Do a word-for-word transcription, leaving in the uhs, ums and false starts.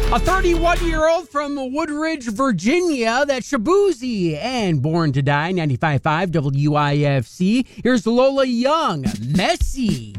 A thirty-one-year-old from Woodridge, Virginia, that's Shabuzi, and Born to Die, ninety-five point five W I F C. Here's Lola Young, Messy.